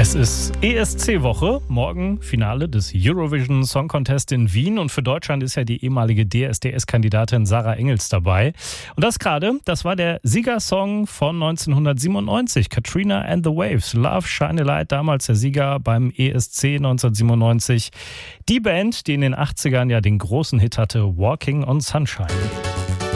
Es ist ESC-Woche, morgen Finale des Eurovision Song Contest in Wien und für Deutschland ist ja die ehemalige DSDS-Kandidatin Sarah Engels dabei. Und das war der Siegersong von 1997, Katrina and the Waves, Love Shine a Light, damals der Sieger beim ESC 1997. Die Band, die in den 80ern ja den großen Hit hatte, Walking on Sunshine.